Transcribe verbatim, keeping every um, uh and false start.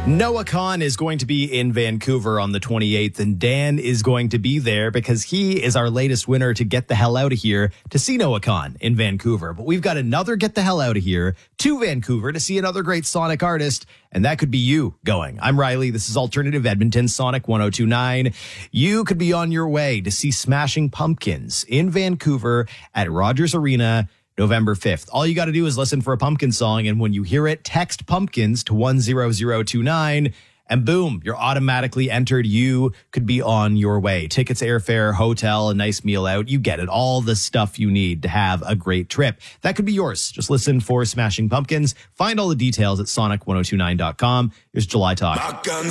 Noah Kahan is going to be in Vancouver on the twenty-eighth, and Dan is going to be there because he is our latest winner to get the hell out of here to see Noah Kahan in Vancouver. But we've got another get the hell out of here to Vancouver to see another great Sonic artist, and that could be you going. I'm Riley. This is Alternative Edmonton, Sonic one oh two point nine. You could be on your way to see Smashing Pumpkins in Vancouver at Rogers Arena November fifth. All you got to do is listen for a Pumpkin song, and when you hear it, text Pumpkins to one zero zero two nine, and boom, you're automatically entered. You could be on your way. Tickets, airfare, hotel, a nice meal out. You get it. All the stuff you need to have a great trip. That could be yours. Just listen for Smashing Pumpkins. Find all the details at sonic ten twenty-nine dot com. Here's July Talk.